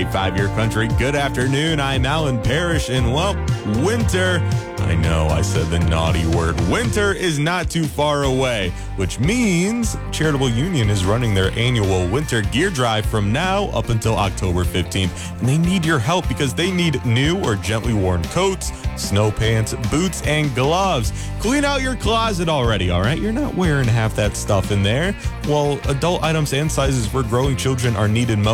98.5 Your Country. Good afternoon. I'm Alan Parrish, and well, winter. I know I said the naughty word. Winter is not too far away, which means Charitable Union is running their annual winter gear drive from now up until October 15th. And they need your help because they need new or gently worn coats, snow pants, boots, and gloves. Clean out your closet already, all right? You're not wearing half that stuff in there. Well, adult items and sizes for growing children are needed most.